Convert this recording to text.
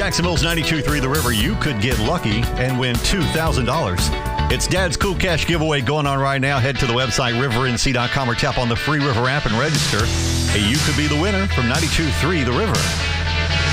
Jacksonville's 92.3 The River. You could get lucky and win $2,000. It's Dad's Cool Cash giveaway going on right now. Head to the website, rivernc.com, or tap on the free River app and register. Hey, you could be the winner from 92.3 The River.